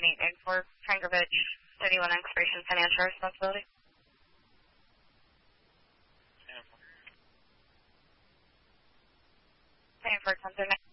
884 Trangovich 31 expiration financial responsibility. Paying for 1039.